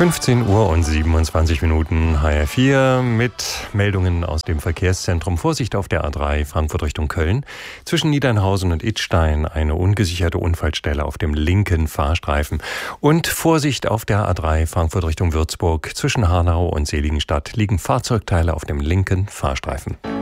15 Uhr und 27 Minuten HR4 mit Meldungen aus dem Verkehrszentrum. Vorsicht auf der A3 Frankfurt Richtung Köln. Zwischen Niedernhausen und Idstein eine ungesicherte Unfallstelle auf dem linken Fahrstreifen. Und Vorsicht auf der A3 Frankfurt Richtung Würzburg. Zwischen Hanau und Seligenstadt liegen Fahrzeugteile auf dem linken Fahrstreifen.